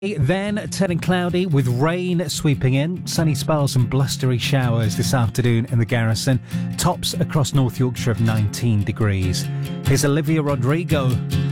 Then turning cloudy with rain sweeping in, sunny spells and blustery showers this afternoon in the Garrison. Tops across North Yorkshire of 19 degrees. Here's Olivia Rodrigo.